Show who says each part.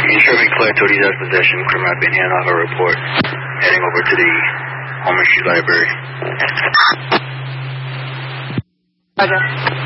Speaker 1: Sherman Claire, autoridad possession, criminal opinion of a report. Heading over to the Homer Street Library.
Speaker 2: Roger.